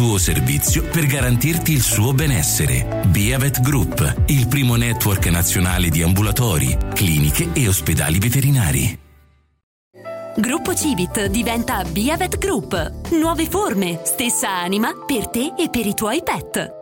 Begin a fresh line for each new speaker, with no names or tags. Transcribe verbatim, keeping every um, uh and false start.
Suo servizio per garantirti il suo benessere. Biavet Group, il primo network nazionale di ambulatori, cliniche e ospedali veterinari.
Gruppo Civit diventa Biavet Group. Nuove forme, stessa anima per te e per i tuoi pet.